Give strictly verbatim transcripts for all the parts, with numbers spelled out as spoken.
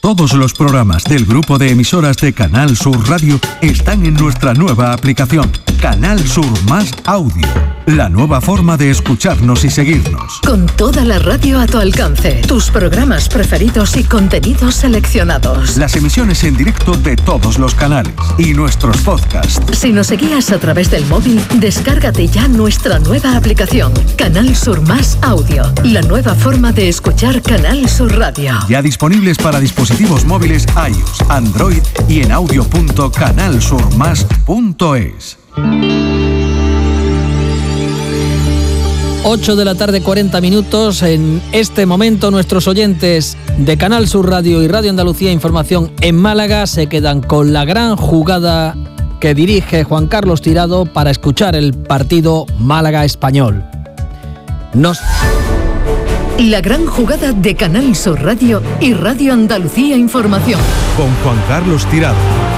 Todos los programas del grupo de emisoras de Canal Sur Radio están en nuestra nueva aplicación, Canal Sur Más Audio, la nueva forma de escucharnos y seguirnos. Con toda la radio a tu alcance, tus programas preferidos y contenidos seleccionados. Las emisiones en directo de todos los canales y nuestros podcasts. Si nos seguías a través del móvil, descárgate ya nuestra nueva aplicación, Canal Sur Más Audio, la nueva forma de escuchar Canal Sur Radio. Ya disponibles para dispositivos móviles iOS, Android y en audio punto canal sur más punto es. ocho de la tarde, cuarenta minutos. En este momento nuestros oyentes de Canal Sur Radio y Radio Andalucía Información en Málaga se quedan con la gran jugada que dirige Juan Carlos Tirado para escuchar el partido Málaga-Español. Nos... La gran jugada de Canal Sur Radio y Radio Andalucía Información. Con Juan Carlos Tirado.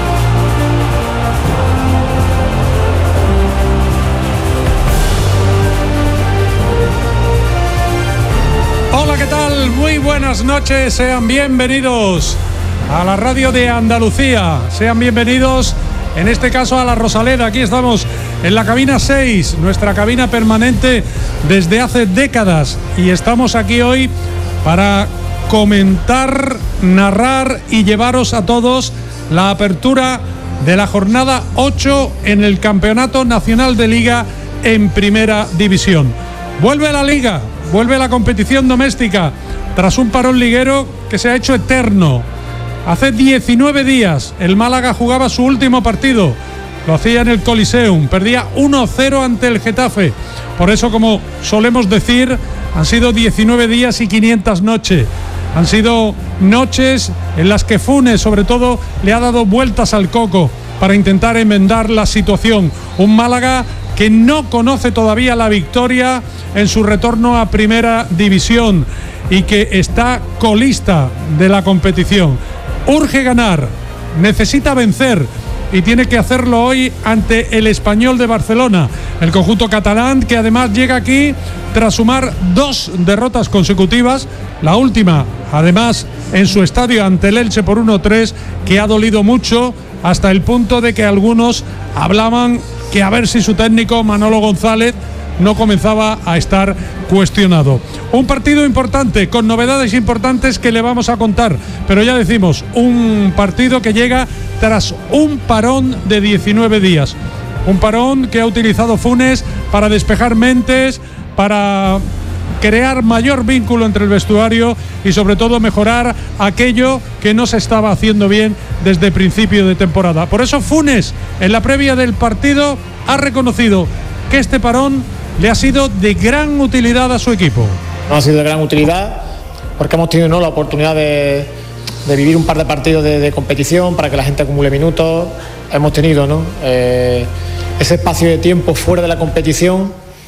Hola, ¿qué tal? Muy buenas noches, sean bienvenidos a la radio de Andalucía. Sean bienvenidos, en este caso, a la Rosaleda. Aquí estamos en la cabina seis, nuestra cabina permanente desde hace décadas. Y estamos aquí hoy para comentar, narrar y llevaros a todos la apertura de la jornada ocho en el Campeonato Nacional de Liga en Primera División. Vuelve la Liga, vuelve la competición doméstica, tras un parón liguero que se ha hecho eterno. Hace diecinueve días el Málaga jugaba su último partido. Lo hacía en el Coliseum, perdía uno cero ante el Getafe. Por eso, como solemos decir, han sido diecinueve días y quinientas noches. Han sido noches en las que Funes, sobre todo, le ha dado vueltas al coco para intentar enmendar la situación. Un Málaga que no conoce todavía la victoria en su retorno a Primera División y que está colista de la competición. Urge ganar, necesita vencer y tiene que hacerlo hoy ante el Español de Barcelona. El conjunto catalán, que además llega aquí tras sumar dos derrotas consecutivas, la última además en su estadio ante el Elche por uno tres, que ha dolido mucho, hasta el punto de que algunos hablaban que a ver si su técnico Manolo González no comenzaba a estar cuestionado. Un partido importante, con novedades importantes que le vamos a contar, pero ya decimos, un partido que llega tras un parón de diecinueve días. Un parón que ha utilizado Funes para despejar mentes, para crear mayor vínculo entre el vestuario y sobre todo mejorar aquello que no se estaba haciendo bien desde principio de temporada. Por eso Funes, en la previa del partido, ha reconocido que este parón le ha sido de gran utilidad a su equipo. No ha sido de gran utilidad porque hemos tenido, ¿no?, la oportunidad de, de vivir un par de partidos de, de competición para que la gente acumule minutos. Hemos tenido, ¿no?, eh, ese espacio de tiempo fuera de la competición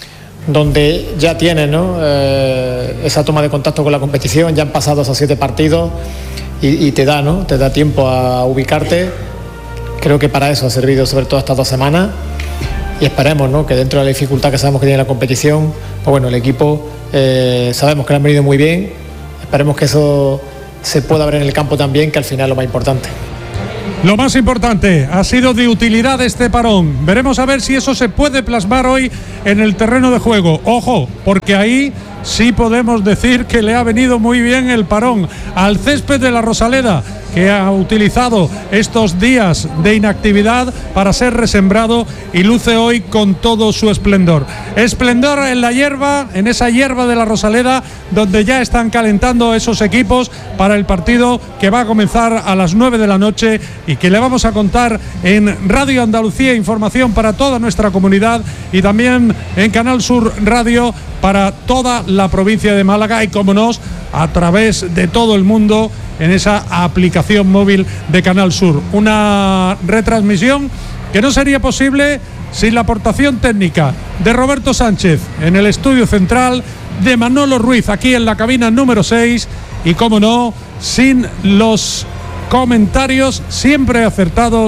donde ya tienes, ¿no?, eh, esa toma de contacto con la competición. Ya han pasado esos siete partidos y, y te da, ¿no?, te da tiempo a ubicarte. Creo que para eso ha servido sobre todo estas dos semanas. Y esperemos, ¿no?, que dentro de la dificultad que sabemos que tiene la competición, pues bueno, el equipo eh, sabemos que le han venido muy bien. Esperemos que eso se pueda ver en el campo también, que al final es lo más importante. Lo más importante, ha sido de utilidad este parón. Veremos a ver si eso se puede plasmar hoy en el terreno de juego. Ojo, porque ahí sí podemos decir que le ha venido muy bien el parón al césped de la Rosaleda, que ha utilizado estos días de inactividad para ser resembrado y luce hoy con todo su esplendor. Esplendor en la hierba, en esa hierba de la Rosaleda, donde ya están calentando esos equipos para el partido que va a comenzar a las nueve de la noche y que le vamos a contar en Radio Andalucía Información para toda nuestra comunidad y también en Canal Sur Radio para toda la provincia de Málaga y, como no, a través de todo el mundo en esa aplicación móvil de Canal Sur. Una retransmisión que no sería posible sin la aportación técnica de Roberto Sánchez en el estudio central, de Manolo Ruiz aquí en la cabina número seis y, como no, sin los comentarios siempre acertados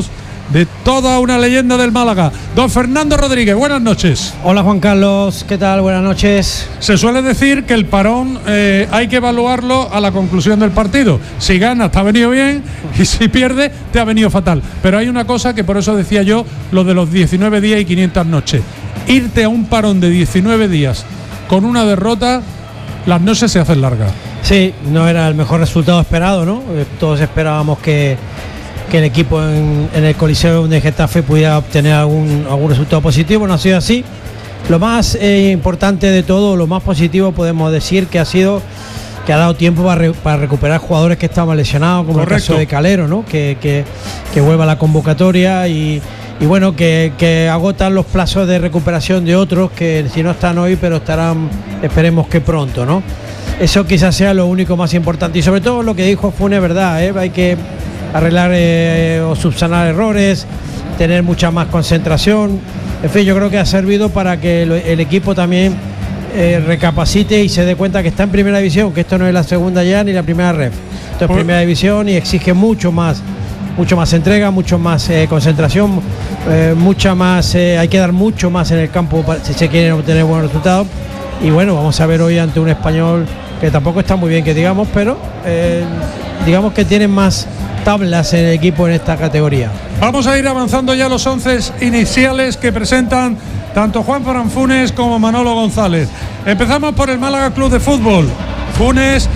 de toda una leyenda del Málaga, don Fernando Rodríguez. Buenas noches. Hola Juan Carlos, ¿qué tal? Buenas noches. Se suele decir que el parón eh, hay que evaluarlo a la conclusión del partido. Si ganas te ha venido bien y si pierdes te ha venido fatal. Pero hay una cosa que por eso decía yo, lo de los diecinueve días y quinientas noches. Irte a un parón de diecinueve días con una derrota, las noches se hacen largas. Sí, no era el mejor resultado esperado, ¿no? Todos esperábamos que, que el equipo en, en el Coliseo de Getafe pudiera obtener algún, algún resultado positivo. No ha sido así. Lo más eh, importante de todo, lo más positivo podemos decir que ha sido que ha dado tiempo para, re, para recuperar jugadores que estaban lesionados, como Correcto. El caso de Calero, ¿no? Que, que, que vuelva a la convocatoria y, y bueno, que, que agotan los plazos de recuperación de otros que si no están hoy, pero estarán, esperemos que pronto, ¿no? Eso quizás sea lo único más importante y sobre todo lo que dijo Funes, verdad, ¿eh? Hay que arreglar eh, o subsanar errores, tener mucha más concentración. En fin, yo creo que ha servido para que el, el equipo también eh, recapacite y se dé cuenta que está en primera división, que esto no es la segunda ya ni la primera ref. Esto es primera división y exige mucho más, mucho más entrega, mucho más eh, concentración, eh, mucha más, eh, hay que dar mucho más en el campo para, si se quieren obtener buenos resultados. Y bueno, vamos a ver hoy ante un Español que tampoco está muy bien que digamos, pero eh, digamos que tienen más tablas en el equipo en esta categoría. Vamos a ir avanzando ya los once iniciales que presentan tanto Juanfran Funes como Manolo González. Empezamos por el Málaga Club de Fútbol. Funes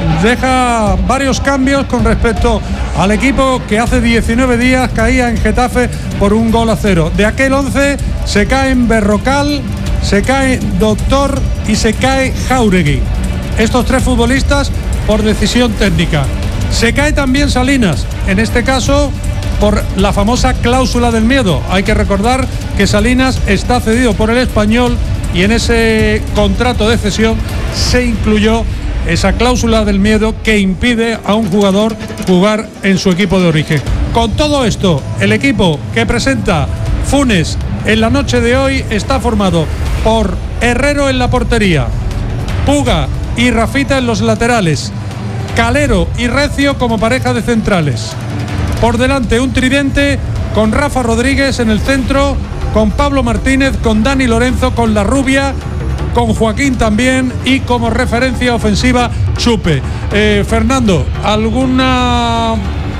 deja varios cambios con respecto al equipo que hace diecinueve días caía en Getafe por un gol a cero. De aquel once se caen Berrocal, se cae Doctor y se cae Jáuregui. Estos tres futbolistas por decisión técnica. Se cae también Salinas, en este caso por la famosa cláusula del miedo. Hay que recordar que Salinas está cedido por el Español y en ese contrato de cesión se incluyó esa cláusula del miedo que impide a un jugador jugar en su equipo de origen. Con todo esto, el equipo que presenta Funes en la noche de hoy está formado por Herrero en la portería, Puga y Rafita en los laterales, Calero y Recio como pareja de centrales. Por delante un tridente con Rafa Rodríguez en el centro, con Pablo Martínez, con Dani Lorenzo, con La Rubia, con Joaquín también y como referencia ofensiva Chupe. Eh, Fernando, ¿alguna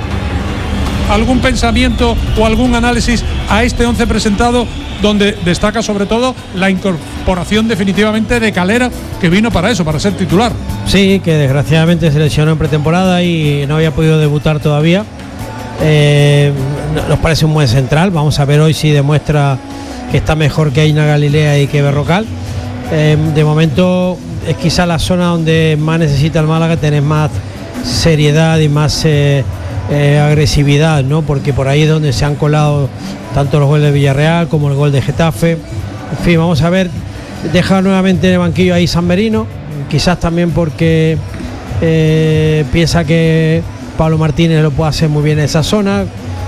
algún pensamiento o algún análisis a este once presentado, donde destaca sobre todo la incorporación definitivamente de Calera, que vino para eso, para ser titular? Sí, que desgraciadamente se lesionó en pretemporada y no había podido debutar todavía. Eh, nos parece un buen central. Vamos a ver hoy si demuestra que está mejor que Aina Galilea y que Berrocal. Eh, de momento es quizá la zona donde más necesita el Málaga tener más seriedad y más eh, eh, agresividad, ¿no? Porque por ahí es donde se han colado tanto los goles de Villarreal como el gol de Getafe. En fin, vamos a ver. Deja nuevamente en el banquillo ahí San Merino, quizás también porque eh, piensa que Pablo Martínez lo puede hacer muy bien en esa zona.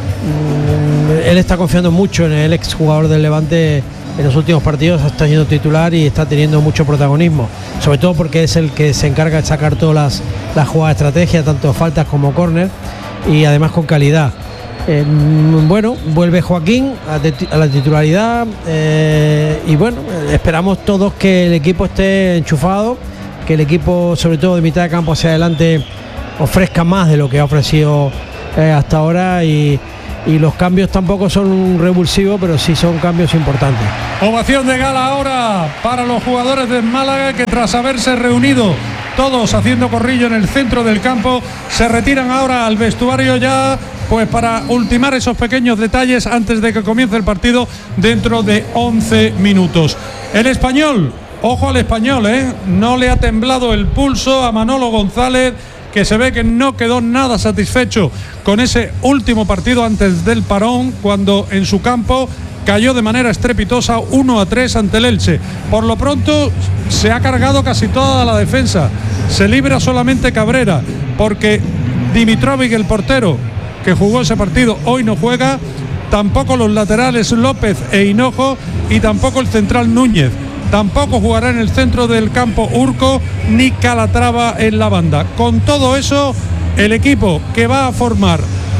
Mm, él está confiando mucho en el exjugador del Levante. En los últimos partidos está siendo titular y está teniendo mucho protagonismo, sobre todo porque es el que se encarga de sacar todas las, las jugadas de estrategia, tanto faltas como córner, y además con calidad. Eh, bueno, vuelve Joaquín a, de, a la titularidad eh, y bueno, esperamos todos que el equipo esté enchufado, que el equipo, sobre todo de mitad de campo hacia adelante, ofrezca más de lo que ha ofrecido eh, hasta ahora y y los cambios tampoco son un revulsivo, pero sí son cambios importantes. Ovación de gala ahora para los jugadores del Málaga, que tras haberse reunido todos haciendo corrillo en el centro del campo, se retiran ahora al vestuario ya pues para ultimar esos pequeños detalles antes de que comience el partido dentro de once minutos. El Español, ojo al Español, ¿eh? No le ha temblado el pulso a Manolo González, que se ve que no quedó nada satisfecho con ese último partido antes del parón, cuando en su campo cayó de manera estrepitosa uno a tres ante el Elche. Por lo pronto se ha cargado casi toda la defensa, se libra solamente Cabrera, porque Dimitrovic, el portero que jugó ese partido, hoy no juega, tampoco los laterales López e Hinojo y tampoco el central Núñez. Tampoco jugará en el centro del campo Urco ni Calatrava en la banda. Con todo eso, el equipo que va a formar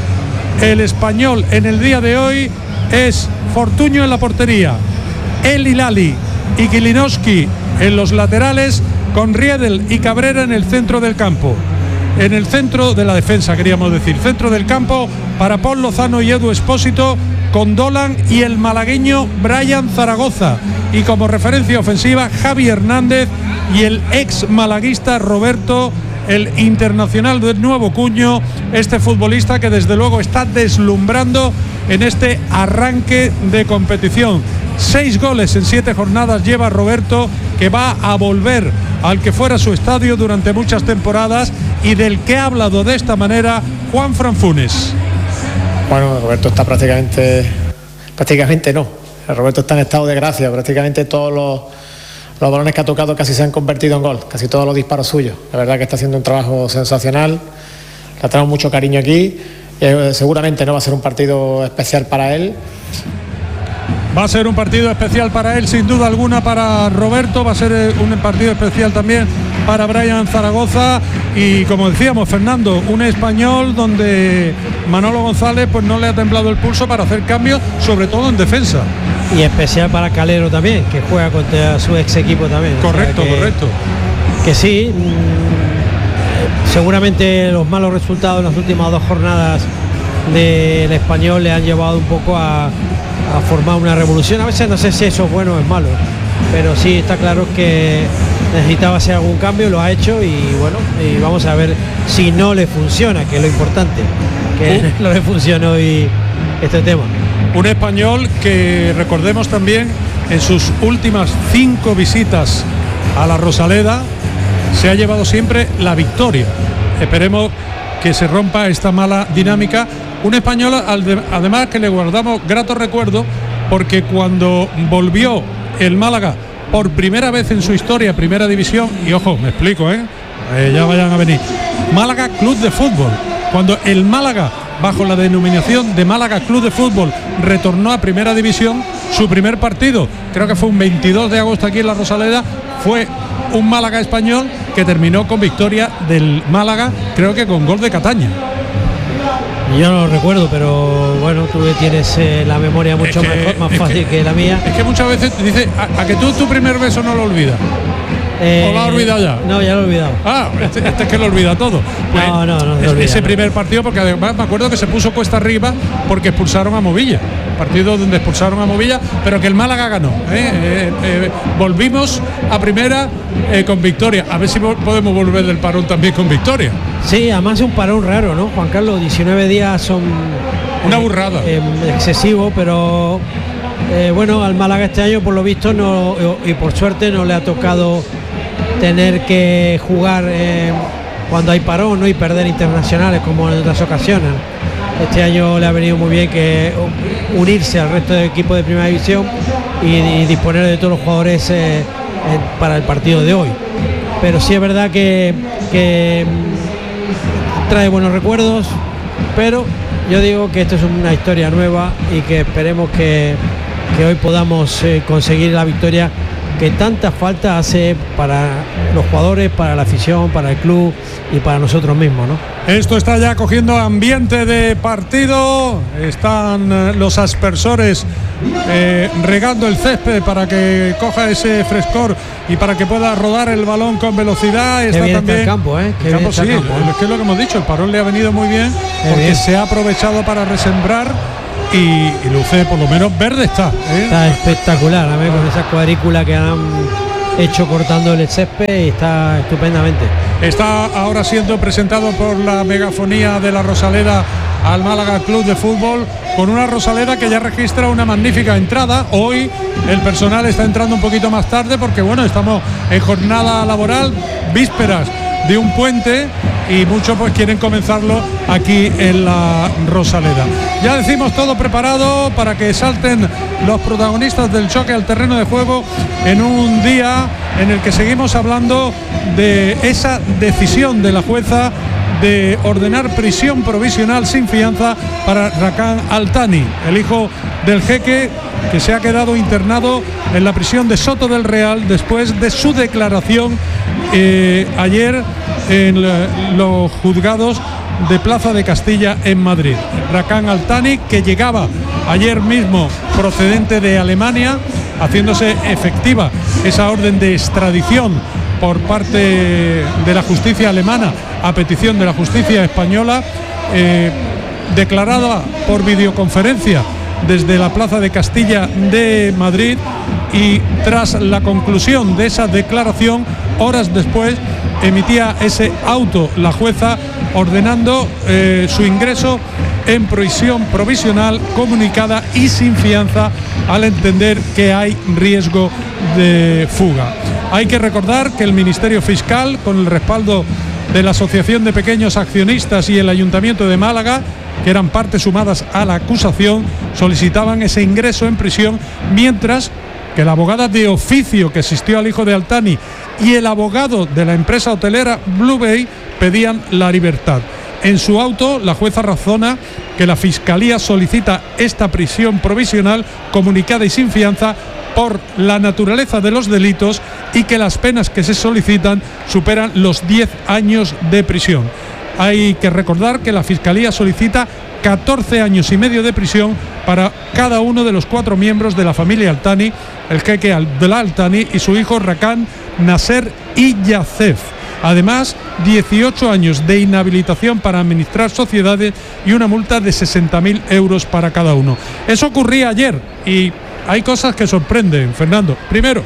el Español en el día de hoy es Fortuño en la portería, El Hilali y Kilinowski en los laterales, con Riedel y Cabrera en el centro del campo. En el centro de la defensa, queríamos decir, centro del campo para Paul Lozano y Edu Expósito, con Dolan y el malagueño Brian Zaragoza, y como referencia ofensiva Javi Hernández y el ex malaguista Roberto, el internacional del nuevo cuño, este futbolista que desde luego está deslumbrando en este arranque de competición. Seis goles en siete jornadas lleva Roberto, que va a volver al que fuera su estadio durante muchas temporadas y del que ha hablado de esta manera Juan Franfunes. Bueno, Roberto está prácticamente, prácticamente no, Roberto está en estado de gracia, prácticamente todos los, los balones que ha tocado casi se han convertido en gol, casi todos los disparos suyos. La verdad que está haciendo un trabajo sensacional, le traemos mucho cariño aquí, eh, seguramente no va a ser un partido especial para él. Va a ser un partido especial para él, sin duda alguna, para Roberto, va a ser un partido especial también para Brian Zaragoza, y como decíamos, Fernando, un español donde Manolo González pues no le ha temblado el pulso para hacer cambios, sobre todo en defensa. Y especial para Calero también, que juega contra su ex equipo también. Correcto, o sea que, correcto. Que sí, mmm, seguramente los malos resultados en las últimas dos jornadas del Español le han llevado un poco a a formar una revolución. A veces no sé si eso es bueno o es malo, pero sí está claro que necesitaba hacer algún cambio, lo ha hecho, y bueno, y vamos a ver si no le funciona, que es lo importante, que uh. no le funciona hoy este tema. Un español que, recordemos también, en sus últimas cinco visitas a la Rosaleda se ha llevado siempre la victoria. Esperemos que se rompa esta mala dinámica. Un español además que le guardamos gratos recuerdos, porque cuando volvió el Málaga por primera vez en su historia, primera división, y ojo, me explico, ¿eh? eh ya vayan a venir, Málaga Club de Fútbol, cuando el Málaga, bajo la denominación de Málaga Club de Fútbol, retornó a primera división, su primer partido, creo que fue un veintidós de agosto aquí en la Rosaleda, fue un Málaga español que terminó con victoria del Málaga, creo que con gol de Cataña. Yo no lo recuerdo, pero bueno, tú tienes eh, la memoria mucho es que, mejor, más es fácil que, que la mía. Es que muchas veces dice a, a que tú tu primer beso no lo olvidas. Eh, ¿O lo has olvidado ya? No, ya lo he olvidado. Ah, este, este es que lo olvida todo. Pues no, no, no. Es, olvida, ese no. primer partido, porque además me acuerdo que se puso cuesta arriba porque expulsaron a Movilla. Partido donde expulsaron a Movilla, pero que el Málaga ganó. ¿eh? Eh, eh, volvimos a primera eh, con victoria. A ver si podemos volver del parón también con victoria. Sí, además es un parón raro, ¿no, Juan Carlos? diecinueve días son una burrada. Eh, eh, excesivo, pero eh, bueno, al Málaga este año por lo visto no, y por suerte no le ha tocado tener que jugar eh, cuando hay parón, ¿no? Y perder internacionales como en otras ocasiones. Este año le ha venido muy bien que unirse al resto del equipo de primera división y, y disponer de todos los jugadores eh, eh, para el partido de hoy. Pero sí es verdad que, que trae buenos recuerdos, pero yo digo que esto es una historia nueva y que esperemos que, que hoy podamos eh, conseguir la victoria que tanta falta hace para los jugadores, para la afición, para el club y para nosotros mismos, ¿no? Esto está ya cogiendo ambiente de partido, están eh, los aspersores eh, regando el césped para que coja ese frescor y para que pueda rodar el balón con velocidad. Está bien también está el campo, ¿eh? El campo, sí, el campo, ¿eh? Es que es lo que hemos dicho, el parón le ha venido muy bien Qué porque bien. Se ha aprovechado para resembrar y, y luce, por lo menos verde está. ¿eh? Está espectacular, a ver, con esa cuadrícula que han hecho cortando el césped y está estupendamente. Está ahora siendo presentado por la megafonía de la Rosaleda al Málaga Club de Fútbol, con una Rosaleda que ya registra una magnífica entrada. Hoy el personal está entrando un poquito más tarde porque bueno, estamos en jornada laboral, vísperas de un puente, y muchos pues quieren comenzarlo aquí en la Rosaleda. Ya decimos todo preparado para que salten los protagonistas del choque al terreno de juego en un día en el que seguimos hablando de esa decisión de la jueza de ordenar prisión provisional sin fianza para Rakan Altani, el hijo del jeque que se ha quedado internado en la prisión de Soto del Real después de su declaración eh, ayer en los juzgados de Plaza de Castilla en Madrid. Rakan Altani, que llegaba ayer mismo procedente de Alemania, haciéndose efectiva esa orden de extradición por parte de la justicia alemana a petición de la justicia española, eh, declarada por videoconferencia desde la Plaza de Castilla de Madrid, y tras la conclusión de esa declaración, horas después emitía ese auto la jueza ordenando eh, su ingreso en prisión provisional comunicada y sin fianza, al entender que hay riesgo de fuga. Hay que recordar que el Ministerio Fiscal, con el respaldo de la Asociación de Pequeños Accionistas y el Ayuntamiento de Málaga, que eran partes sumadas a la acusación, solicitaban ese ingreso en prisión, mientras que la abogada de oficio que asistió al hijo de Altani y el abogado de la empresa hotelera Blue Bay pedían la libertad. En su auto, la jueza razona que la Fiscalía solicita esta prisión provisional comunicada y sin fianza por la naturaleza de los delitos y que las penas que se solicitan superan los diez años de prisión. Hay que recordar que la Fiscalía solicita catorce años y medio de prisión para cada uno de los cuatro miembros de la familia Altani, el jeque Abdullah Altani y su hijo Rakan Nasser Iyazef. Además, dieciocho años de inhabilitación para administrar sociedades y una multa de sesenta mil euros para cada uno. Eso ocurría ayer y hay cosas que sorprenden, Fernando. Primero,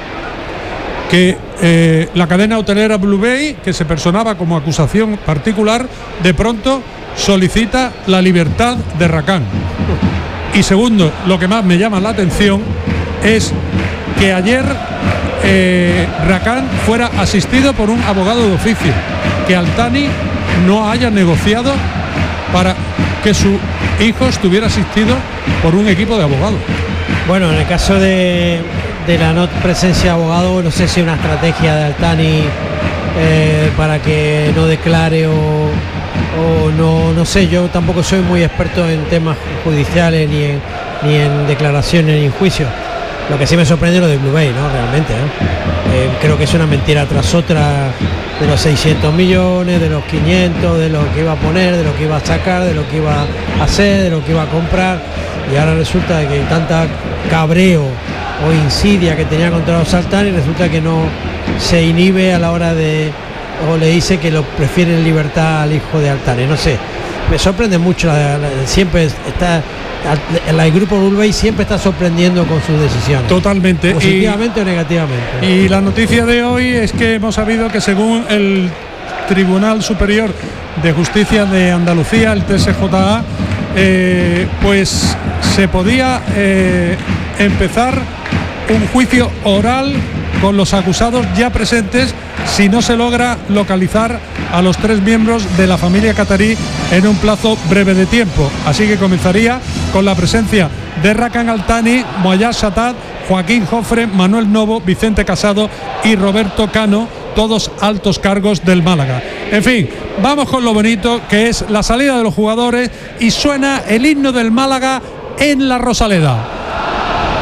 que eh, la cadena hotelera Blue Bay, que se personaba como acusación particular, de pronto solicita la libertad de Rakan. Y segundo, lo que más me llama la atención es que ayer eh, Rakan fuera asistido por un abogado de oficio, que Altani no haya negociado para que su hijo estuviera asistido por un equipo de abogados. Bueno, en el caso de, de la no presencia de abogado, no sé si una estrategia de Altani eh, para que no declare o, o no, no sé, yo tampoco soy muy experto en temas judiciales ni en, ni en declaraciones ni en juicios. Lo que sí me sorprende es lo de Blue Bay, ¿no? Realmente, ¿no? Eh, creo que es una mentira tras otra, de los seiscientos millones, de los quinientos, de lo que iba a poner, de lo que iba a sacar, de lo que iba a hacer, de lo que iba a comprar, y ahora resulta que tanta cabreo o insidia que tenía contra los Altani, resulta que no se inhibe a la hora de, o le dice que lo prefiere en libertad al hijo de Altani. No sé, me sorprende mucho, la, la, siempre está... El grupo Blue Bay siempre está sorprendiendo con sus decisiones. Totalmente. Positivamente y, o negativamente. Y la noticia de hoy es que hemos sabido que según el Tribunal Superior de Justicia de Andalucía, el T S J A, eh, pues se podía eh, empezar un juicio oral con los acusados ya presentes si no se logra localizar a los tres miembros de la familia catarí en un plazo breve de tiempo. Así que comenzaría con la presencia de Rakan Altani, Moyad Chatat, Joaquín Jofre, Manuel Novo, Vicente Casado y Roberto Cano, todos altos cargos del Málaga. En fin, vamos con lo bonito, que es la salida de los jugadores, y suena el himno del Málaga en la Rosaleda.